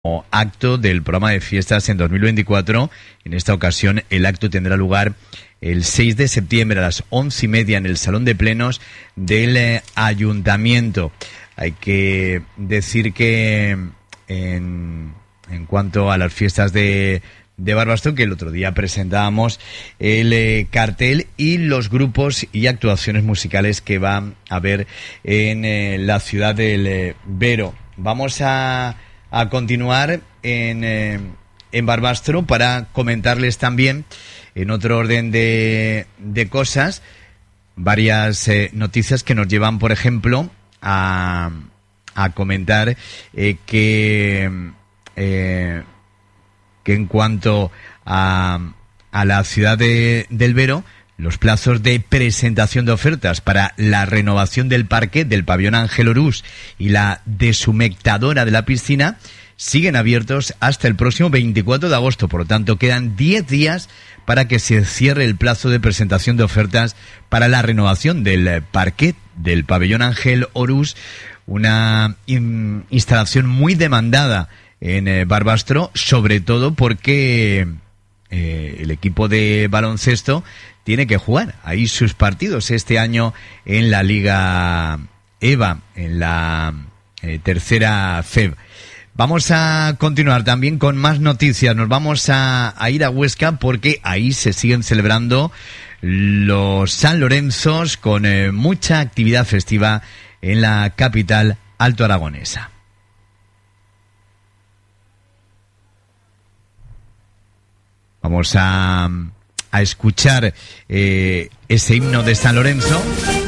acto del programa de fiestas en 2024. En esta ocasión el acto tendrá lugar el 6 de septiembre a las 11:30 en el Salón de Plenos del Ayuntamiento. Hay que decir que en cuanto a las fiestas de Barbastro, que el otro día presentábamos el cartel y los grupos y actuaciones musicales que van a haber en la ciudad del Vero. Vamos a continuar en Barbastro para comentarles también, en otro orden de cosas, varias noticias que nos llevan, por ejemplo, a comentar que en cuanto a la ciudad del Vero, los plazos de presentación de ofertas para la renovación del parque del pabellón Ángel Orús y la deshumectadora de la piscina siguen abiertos hasta el próximo 24 de agosto. Por lo tanto, quedan 10 días para que se cierre el plazo de presentación de ofertas para la renovación del parque del pabellón Ángel Orús, una instalación muy demandada en Barbastro, sobre todo porque el equipo de baloncesto tiene que jugar ahí sus partidos este año en la Liga EVA, en la tercera FEB. Vamos a continuar también con más noticias. Nos vamos a ir a Huesca porque ahí se siguen celebrando los San Lorenzos con mucha actividad festiva en la capital altoaragonesa. Vamos a escuchar ese himno de San Lorenzo.